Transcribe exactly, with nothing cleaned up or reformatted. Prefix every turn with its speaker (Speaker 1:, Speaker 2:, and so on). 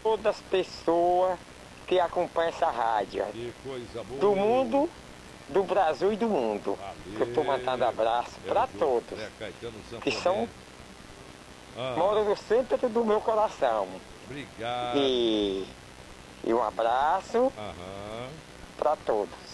Speaker 1: todas as pessoas que acompanham essa rádio.
Speaker 2: Que coisa boa.
Speaker 1: Do mundo, do Brasil e do mundo.
Speaker 2: Valeu.
Speaker 1: Que eu estou mandando abraço
Speaker 2: É
Speaker 1: para
Speaker 2: o Zé
Speaker 1: todos.
Speaker 2: Caetano
Speaker 1: Que
Speaker 2: Sanfoneiro.
Speaker 1: são,
Speaker 2: Ah,
Speaker 1: moram no centro do meu coração.
Speaker 2: obrigado.
Speaker 1: E, e um abraço
Speaker 2: Aham.
Speaker 1: para todos.